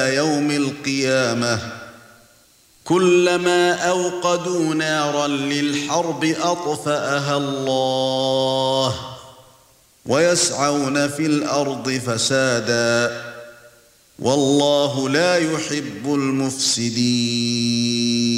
يوم القيامة كلما أوقدوا نارا للحرب أطفأها الله ويسعون في الأرض فسادا والله لا يحب المفسدين.